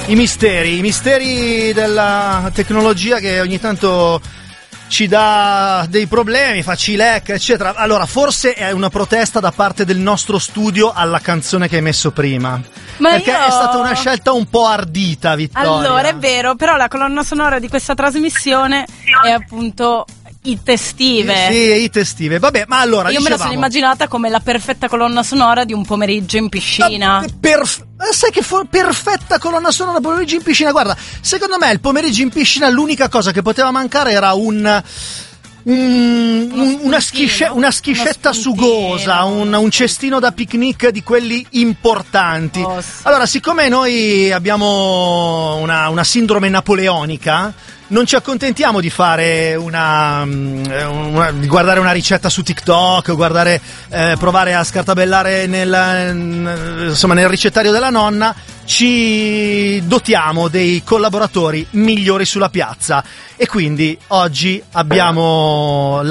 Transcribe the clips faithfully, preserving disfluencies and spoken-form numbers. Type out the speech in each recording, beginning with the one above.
I misteri, i misteri della tecnologia che ogni tanto ci dà dei problemi, fa cilec, eccetera. Allora, forse è una protesta da parte del nostro studio alla canzone che hai messo prima. Ma perché io... è stata una scelta un po' ardita, Vittoria. Allora, è vero, però la colonna sonora di questa trasmissione è appunto hit estive. Sì, hit estive. Vabbè, ma allora io dicevamo... me la sono immaginata come la perfetta colonna sonora di un pomeriggio in piscina. Perf- sai che fu- perfetta colonna sonora pomeriggio in piscina. Guarda, secondo me il pomeriggio in piscina l'unica cosa che poteva mancare era un... Un, un, una, schisce, una schiscetta sugosa, un, un cestino da picnic di quelli importanti. Oh, sì. Allora, siccome noi abbiamo una, una sindrome napoleonica, non ci accontentiamo di fare una, una di guardare una ricetta su TikTok, guardare, eh, provare a scartabellare nel, insomma, nel ricettario della nonna. Ci dotiamo dei collaboratori migliori sulla piazza e quindi oggi abbiamo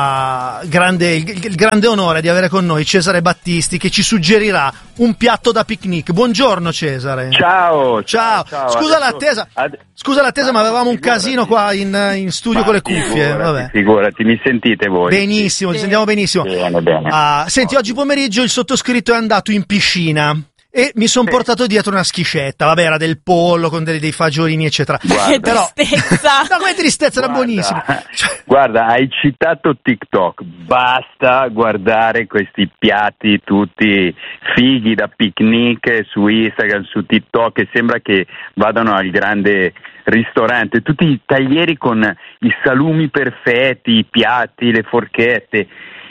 la grande, il, il grande onore di avere con noi Cesare Battisti, che ci suggerirà un piatto da picnic. Buongiorno Cesare. Ciao. Ciao. ciao Scusa adesso, l'attesa. Ad... Scusa l'attesa, ma avevamo un figurati. casino qua in, in studio ma con le cuffie. Figurati, Vabbè. figurati, mi sentite voi? Benissimo, sì. ci sentiamo benissimo. Bene, bene. Ah, senti, oggi pomeriggio il sottoscritto è andato in piscina e mi sono Sì. portato dietro una schiscetta. Vabbè, era del pollo con dei, dei fagiolini, eccetera. Guarda. Che Però, tristezza. no, come tristezza, era Guarda, buonissimo. Cioè, Guarda, hai citato TikTok, basta guardare questi piatti tutti fighi da picnic su Instagram, su TikTok, che sembra che vadano al grande ristorante, tutti i taglieri con i salumi perfetti, i piatti, le forchette.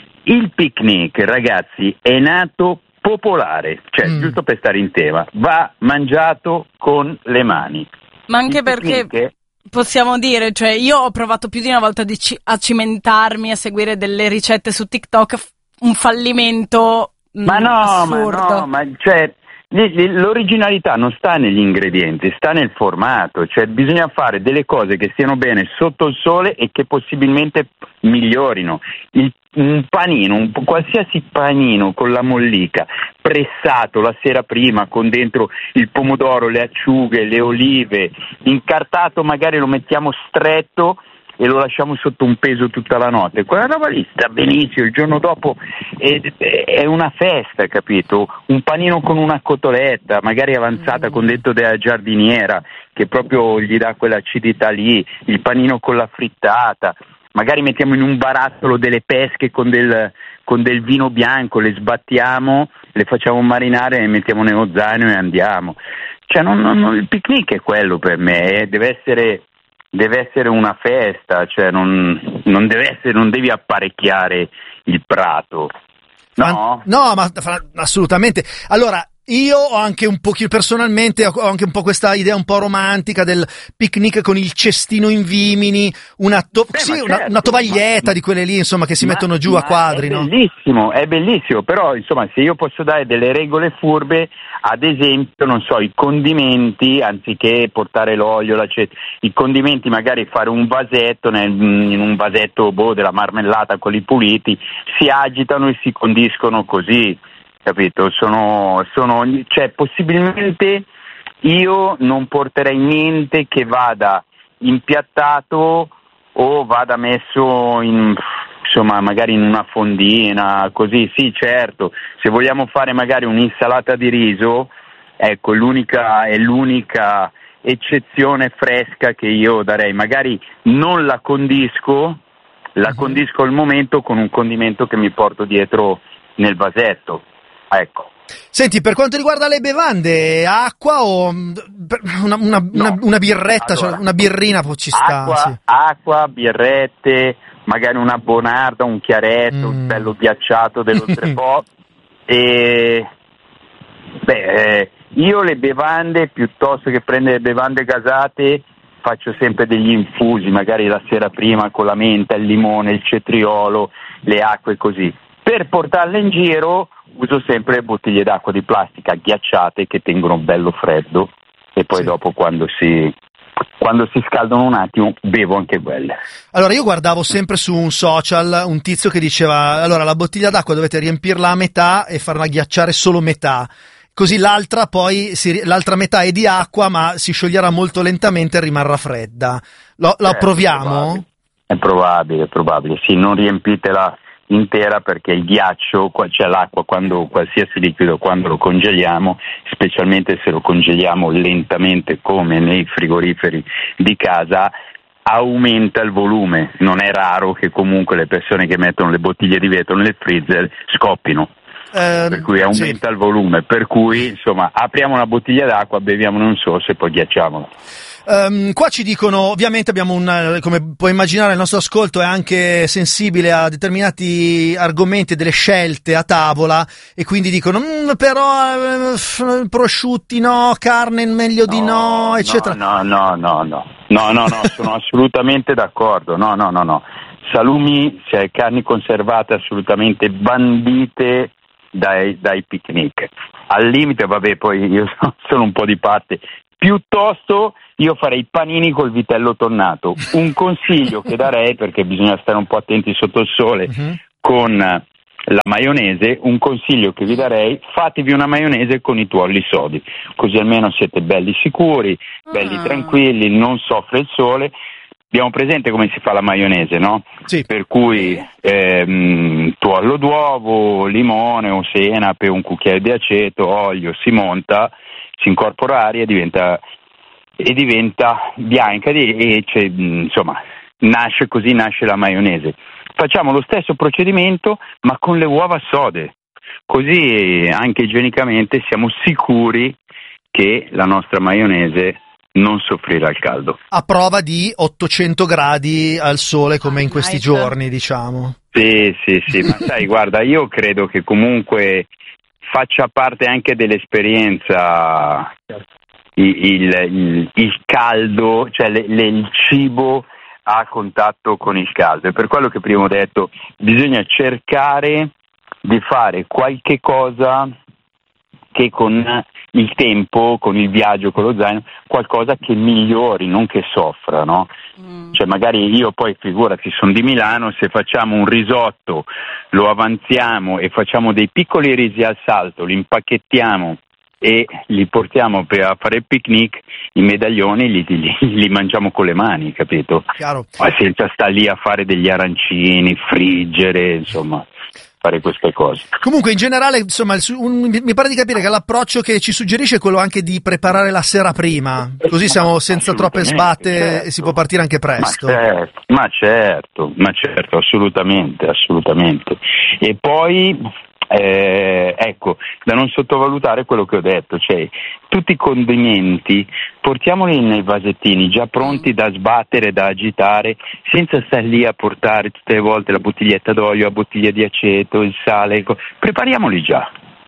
Il picnic, ragazzi, è nato popolare, cioè Mm. giusto per stare in tema, va mangiato con le mani. Ma anche Il perché picnic possiamo dire, cioè io ho provato più di una volta di ci- a cimentarmi, a seguire delle ricette su TikTok, f- un fallimento mm, Ma no, assurdo. ma no, ma cioè li- li- l'originalità non sta negli ingredienti, sta nel formato, cioè bisogna fare delle cose che stiano bene sotto il sole e che possibilmente migliorino. Il, un panino, un qualsiasi panino con la mollica, pressato la sera prima con dentro il pomodoro, le acciughe, le olive, incartato, magari lo mettiamo stretto e lo lasciamo sotto un peso tutta la notte. Quella roba lì sta benissimo, il giorno dopo è, è una festa, capito? Un panino con una cotoletta, magari avanzata con dentro della giardiniera, che proprio gli dà quell'acidità lì, il panino con la frittata, magari mettiamo in un barattolo delle pesche con del, con del vino bianco, le sbattiamo, le facciamo marinare, le mettiamo nello zaino e andiamo. Cioè non, non, non, il picnic è quello per me, eh, deve essere... deve essere una festa, cioè non, non deve essere, non devi apparecchiare il prato, no? No, ma fra- assolutamente. Allora, io ho anche un pochino, personalmente, ho anche un po' questa idea un po' romantica del picnic con il cestino in vimini, una, to- Beh, sì, ma una, certo, una tovaglietta ma- di quelle lì, insomma, che si Ma- mettono giù a ma quadri, è no? bellissimo, è bellissimo, però insomma se io posso dare delle regole furbe, ad esempio, non so, i condimenti, anziché portare l'olio, l'aceto, i condimenti magari fare un vasetto, nel, in un vasetto boh, della marmellata con i puliti, si agitano e si condiscono così. Capito? Sono, sono, cioè possibilmente io non porterei niente che vada impiattato o vada messo in, insomma, magari in una fondina, così. Sì, certo, se vogliamo fare magari un'insalata di riso, ecco, l'unica è l'unica eccezione fresca che io darei. Magari non la condisco, la Mhm. condisco al momento con un condimento che mi porto dietro nel vasetto. Ecco. Senti, per quanto riguarda le bevande, acqua o una, una, No. una, una birretta, Allora, cioè una birrina poi ci sta, acqua, sì. acqua, birrette, magari una bonarda, un chiaretto, Mm. un bello ghiacciato dell'Oltrepò. E beh, eh, io le bevande, piuttosto che prendere bevande gasate, faccio sempre degli infusi, magari la sera prima con la menta, il limone, il cetriolo, le acque così. Per portarle in giro uso sempre le bottiglie d'acqua di plastica ghiacciate che tengono bello freddo e poi Sì. dopo quando si, quando si scaldano un attimo bevo anche quelle. Allora, io guardavo sempre su un social un tizio che diceva: allora, la bottiglia d'acqua dovete riempirla a metà e farla ghiacciare solo metà, così così l'altra poi si, l'altra metà è di acqua, ma si scioglierà molto lentamente e rimarrà fredda. Lo, lo Eh, proviamo? È probabile, è probabile. Sì, non riempitela intera, perché il ghiaccio, qua c'è l'acqua, quando qualsiasi liquido, quando lo congeliamo, specialmente se lo congeliamo lentamente come nei frigoriferi di casa, aumenta il volume. Non è raro che comunque le persone che mettono le bottiglie di vetro nel freezer scoppino. Eh, per cui aumenta sì. il volume, per cui insomma apriamo una bottiglia d'acqua, beviamone un sorso e poi ghiacciamola. Um, qua ci dicono, ovviamente abbiamo un, come puoi immaginare il nostro ascolto è anche sensibile a determinati argomenti, delle scelte a tavola, e quindi dicono mm, però eh, prosciutti no, carne meglio di no, no eccetera. No, no, no, no, no, no, no, sono assolutamente d'accordo, no, no, no, no. Salumi, cioè carni conservate assolutamente bandite dai, dai picnic. Al limite, vabbè, poi io sono un po' di parte, piuttosto io farei panini col vitello tonnato. Un consiglio che darei, perché bisogna stare un po' attenti sotto il sole uh-huh. con la maionese, un consiglio che vi darei: fatevi una maionese con i tuorli sodi, così almeno siete belli sicuri, belli uh-huh. tranquilli, non soffre il sole. Abbiamo presente come si fa la maionese, no? Sì. Per cui ehm, tuorlo d'uovo, limone o senape, un cucchiaio di aceto, olio, si monta, si incorpora aria e diventa e diventa bianca e cioè, insomma nasce così nasce la maionese. Facciamo lo stesso procedimento ma con le uova sode, così anche igienicamente siamo sicuri che la nostra maionese non soffrirà il caldo. A prova di ottocento gradi al sole come in questi nice. giorni, diciamo. Sì, sì, sì, ma sai, guarda, io credo che comunque faccia parte anche dell'esperienza il, il, il caldo, cioè le, le, il cibo a contatto con il caldo. E per quello che prima ho detto, bisogna cercare di fare qualche cosa che con il tempo, con il viaggio, con lo zaino, qualcosa che migliori, non che soffra, no? Mm. Cioè magari io poi, figurati, sono di Milano, se facciamo un risotto, lo avanziamo e facciamo dei piccoli risi al salto, li impacchettiamo e li portiamo per a fare il picnic, i medaglioni li, li, li mangiamo con le mani, capito? Chiaro. Ma senza stare lì a fare degli arancini, friggere, insomma, fare queste cose. Comunque in generale, insomma, il, un, mi pare di capire che l'approccio che ci suggerisce è quello anche di preparare la sera prima, così siamo senza troppe sbatte, certo. E si può partire anche presto. Ma certo, ma certo, ma certo, assolutamente, assolutamente. E poi Eh, ecco, da non sottovalutare quello che ho detto, cioè tutti i condimenti portiamoli nei vasettini già pronti da sbattere, da agitare, senza stare lì a portare tutte le volte la bottiglietta d'olio, la bottiglia di aceto, il sale, prepariamoli già,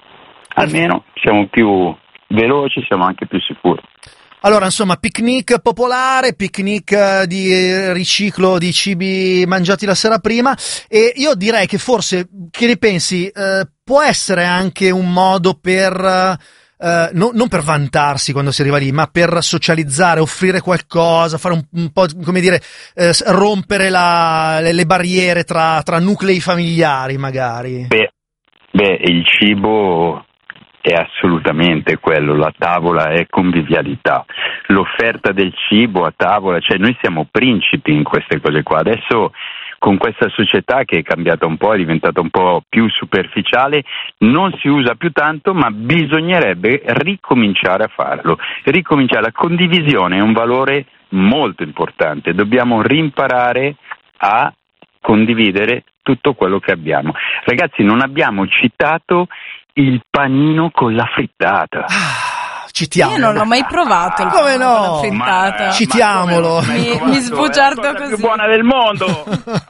almeno siamo più veloci, siamo anche più sicuri. Allora, insomma, picnic popolare, picnic di riciclo di cibi mangiati la sera prima, e io direi che forse, che ne pensi, eh, può essere anche un modo per, eh, no, non per vantarsi quando si arriva lì, ma per socializzare, offrire qualcosa, fare un, un po', come dire, eh, rompere la, le, le barriere tra, tra nuclei familiari, magari. Beh, beh, il cibo è assolutamente quello, la tavola è convivialità, l'offerta del cibo a tavola, cioè noi siamo principi in queste cose qua. Adesso con questa società che è cambiata un po', è diventata un po' più superficiale, non si usa più tanto, ma bisognerebbe ricominciare a farlo. Ricominciare, la condivisione è un valore molto importante, dobbiamo rimparare a condividere tutto quello che abbiamo. Ragazzi, non abbiamo citato il panino con la frittata. Ah, citiamolo. Io non l'ho mai provato il Come panino no? con la frittata. Ma, Citiamolo. Ma mi, mi sbugiardo così. È la cosa così. più buona del mondo.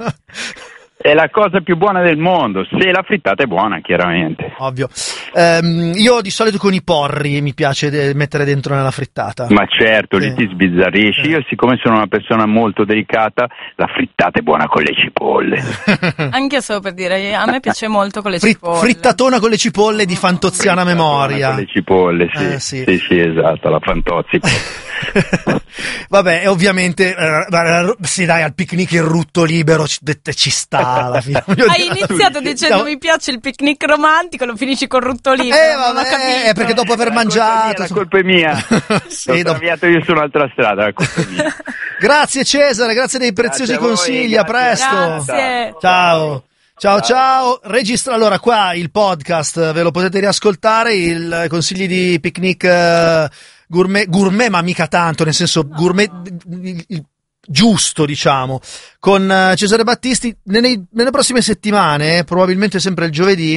È la cosa più buona del mondo, se la frittata è buona, chiaramente. Ovvio. Um, io di solito con i porri mi piace de- mettere dentro nella frittata. Ma certo, sì. Lì ti sbizzarrisci. Sì. Io, siccome sono una persona molto delicata, la frittata è buona con le cipolle. Anche solo per dire, a me piace molto con le Fri- cipolle. Frittatona con le cipolle di fantoziana memoria. Con le cipolle, sì. Eh, sì. Sì, sì, esatto, la Fantozzi. Vabbè, e ovviamente eh, sì, dai, al picnic il rutto libero ci, ci sta alla fine. Hai iniziato dicendo no. mi piace il picnic romantico, lo finisci con rutto libero. Eh, vabbè, non ho capito. È perché dopo aver la mangiato. La colpa è mia. Sì, ho cambiato io su un'altra strada, la colpa è mia. Grazie Cesare, grazie dei preziosi grazie consigli, voi, a presto. Grazie. Ciao. Ciao ciao, registra allora qua il podcast, ve lo potete riascoltare, il consigli di picnic uh, gourmet, gourmet ma mica tanto, nel senso gourmet il, il, giusto diciamo, con uh, Cesare Battisti. Nelle, nelle prossime settimane, probabilmente sempre il giovedì,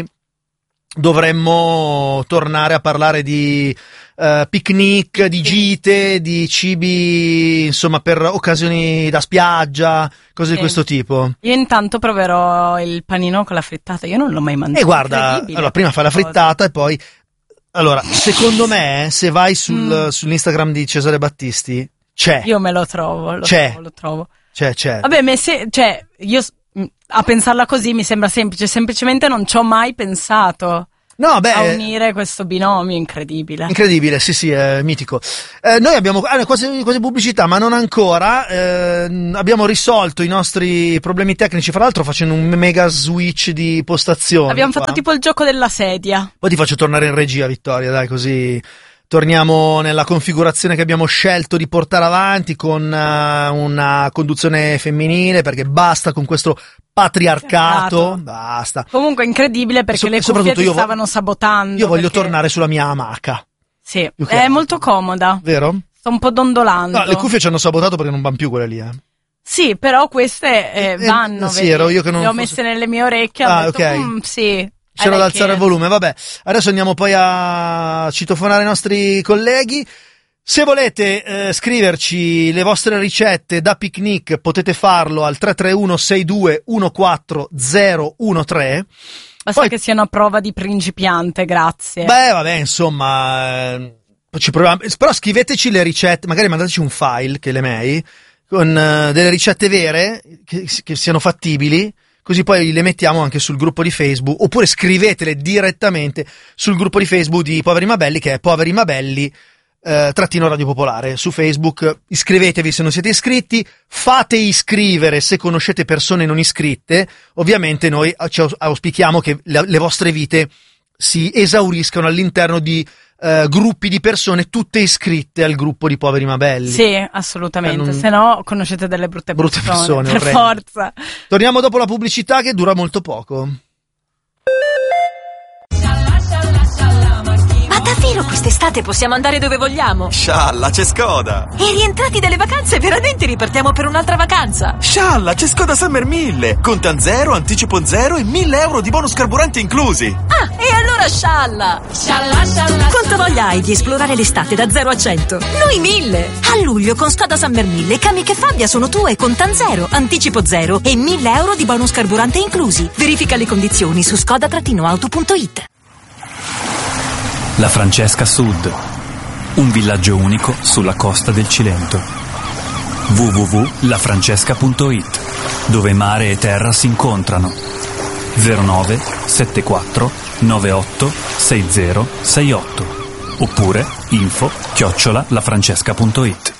dovremmo tornare a parlare di uh, picnic, di gite, di cibi, insomma, per occasioni da spiaggia, cose sì. di questo tipo. Io intanto proverò il panino con la frittata, io non l'ho mai mangiato. E guarda, allora prima fai la frittata e poi allora, secondo me, se vai sul, mm. sull'Instagram di Cesare Battisti, c'è. Io me lo trovo, lo c'è. trovo, lo trovo. C'è, c'è. Vabbè, me se, cioè, io a pensarla così mi sembra semplice, semplicemente non ci ho mai pensato no, beh, a unire questo binomio incredibile. Incredibile, sì sì, è mitico. Eh, noi abbiamo ah, quasi, quasi pubblicità, ma non ancora. Eh, abbiamo risolto i nostri problemi tecnici, fra l'altro facendo un mega switch di postazione. Abbiamo qua. fatto tipo il gioco della sedia. Poi ti faccio tornare in regia, Vittoria, dai, così torniamo nella configurazione che abbiamo scelto di portare avanti con uh, una conduzione femminile, perché basta con questo patriarcato, basta. Comunque è incredibile perché so, le cuffie ti stavano vo- sabotando. Io voglio perché... tornare sulla mia amaca. Sì, okay. È molto comoda. Vero? Sto un po' dondolando. No, le cuffie ci hanno sabotato perché non vanno più quelle lì, eh. Sì, però queste eh, vanno, eh, sì, ero io che non le ho fosse... messe nelle mie orecchie, ho ah, detto, ok. Mm, sì. C'era like da alzare it. il volume, vabbè. Adesso andiamo poi a citofonare i nostri colleghi. Se volete eh, scriverci le vostre ricette da picnic, potete farlo al tre tre uno sei due uno quattro zero uno tre. Basta poi... che sia una prova di principiante, grazie. Beh, vabbè, insomma, eh, ci proviamo. Però scriveteci le ricette, magari mandateci un file, che le mail, con uh, delle ricette vere, che, che siano fattibili. Così poi le mettiamo anche sul gruppo di Facebook, oppure scrivetele direttamente sul gruppo di Facebook di Poveri ma Belli, che è Poveri ma Belli eh, trattino Radio Popolare. Su Facebook iscrivetevi se non siete iscritti, fate iscrivere se conoscete persone non iscritte. Ovviamente noi ci auspichiamo che le, le vostre vite si esauriscano all'interno di Uh, gruppi di persone tutte iscritte al gruppo di Poveri ma Belli. Sì, assolutamente, eh, non... se no conoscete delle brutte, brutte persone, persone, per forza. Torniamo dopo la pubblicità che dura molto poco. Ma davvero quest'estate possiamo andare dove vogliamo? Scialla, c'è Skoda! E rientrati dalle vacanze veramente ripartiamo per un'altra vacanza? Scialla, c'è Skoda Summer mille! Contan zero, anticipo zero e mille euro di bonus carburante inclusi! Ah, e allora scialla! Scialla, scialla! Quanta voglia hai di esplorare l'estate da zero a cento? Noi mille! A luglio con Skoda Summer mille, Kamiq e Fabia sono tue, contan zero, anticipo zero e mille euro di bonus carburante inclusi. Verifica le condizioni su skoda auto punto it. La Francesca Sud, un villaggio unico sulla costa del Cilento. w w w punto la francesca punto it, dove mare e terra si incontrano. zero nove sette quattro nove otto sei zero sei otto oppure info chiocciola lafrancesca punto it.